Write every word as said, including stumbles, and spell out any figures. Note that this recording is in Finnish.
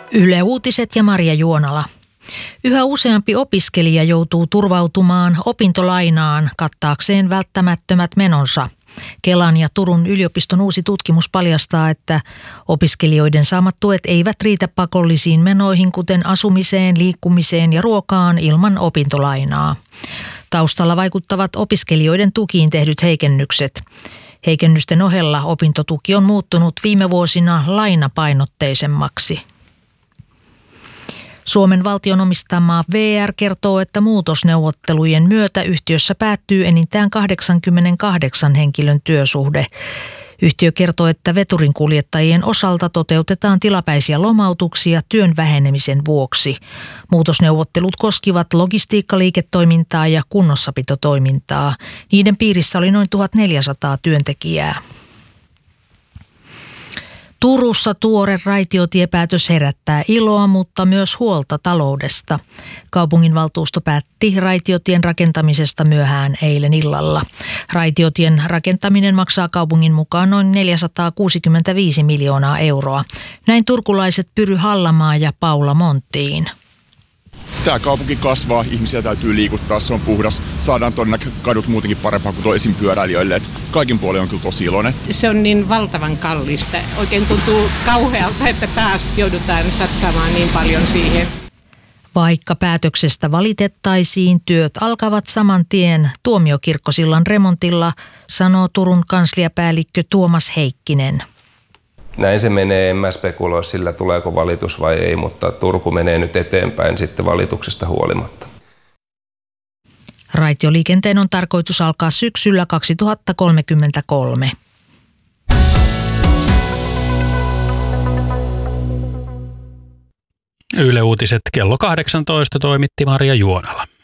Yle Uutiset ja Maria Juonala. Yhä useampi opiskelija joutuu turvautumaan opintolainaan kattaakseen välttämättömät menonsa. Kelan ja Turun yliopiston uusi tutkimus paljastaa, että opiskelijoiden saamat tuet eivät riitä pakollisiin menoihin, kuten asumiseen, liikkumiseen ja ruokaan ilman opintolainaa. Taustalla vaikuttavat opiskelijoiden tukiin tehdyt heikennykset. Heikennysten ohella opintotuki on muuttunut viime vuosina lainapainotteisemmaksi. Suomen valtion omistama V R kertoo, että muutosneuvottelujen myötä yhtiössä päättyy enintään kahdeksankymmentäkahdeksan henkilön työsuhde. Yhtiö kertoo, että veturinkuljettajien osalta toteutetaan tilapäisiä lomautuksia työn vähenemisen vuoksi. Muutosneuvottelut koskivat logistiikkaliiketoimintaa ja kunnossapitotoimintaa. Niiden piirissä oli noin tuhatneljäsataa työntekijää. Turussa tuore raitiotiepäätös herättää iloa, mutta myös huolta taloudesta. Kaupunginvaltuusto päätti raitiotien rakentamisesta myöhään eilen illalla. Raitiotien rakentaminen maksaa kaupungin mukaan noin neljäsataakuusikymmentäviisi miljoonaa euroa. Näin turkulaiset Pyry Hallamaa ja Paula Monttiin. Tämä kaupunki kasvaa, ihmisiä täytyy liikuttaa, se on puhdas. Saadaan tuonne kadut muutenkin parempaa kuin toisin pyöräilijöille. Et kaikin puolin on kyllä tosi iloinen. Se on niin valtavan kallista. Oikein tuntuu kauhealta, että taas joudutaan satsaamaan niin paljon siihen. Vaikka päätöksestä valitettaisiin, työt alkavat saman tien Tuomiokirkkosillan remontilla, sanoo Turun kansliapäällikkö Tuomas Heikkinen. Näin se menee, en mä spekuloi sillä tuleeko valitus vai ei, mutta Turku menee nyt eteenpäin sitten valituksesta huolimatta. Raitioliikenteen on tarkoitus alkaa syksyllä kaksituhattakolmekymmentäkolme. Yle Uutiset kello kahdeksantoista toimitti Maria Juonala.